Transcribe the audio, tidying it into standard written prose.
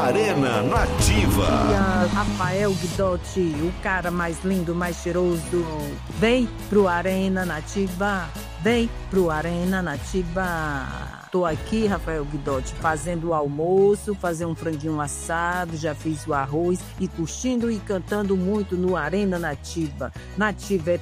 Arena Nativa. Rafael Guidotti, o cara mais lindo, mais cheiroso. Vem pro Arena Nativa. Vem pro Arena Nativa. Tô aqui, Rafael Guidotti, fazendo o almoço, fazer um franguinho assado, já fiz o arroz e curtindo e cantando muito no Arena Nativa. Nativa é